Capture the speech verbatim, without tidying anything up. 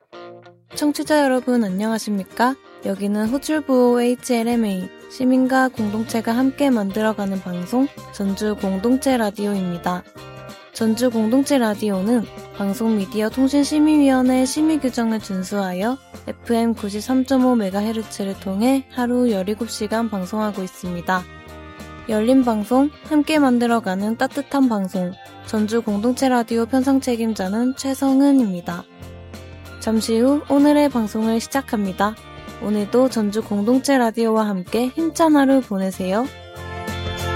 청취자 여러분 안녕하십니까? 여기는 호출부 에이치엘엠에이 시민과 공동체가 함께 만들어가는 방송 전주 공동체 라디오입니다. 전주 공동체 라디오는 방송미디어통신심의위원회 심의규정을 준수하여 에프엠 구십삼 점 오 메가헤르츠를 통해 하루 열일곱 시간 방송하고 있습니다. 열린 방송, 함께 만들어가는 따뜻한 방송, 전주 공동체 라디오 편성 책임자는 최성은입니다. 잠시 후 오늘의 방송을 시작합니다. 오늘도 전주 공동체 라디오와 함께 힘찬 하루 보내세요.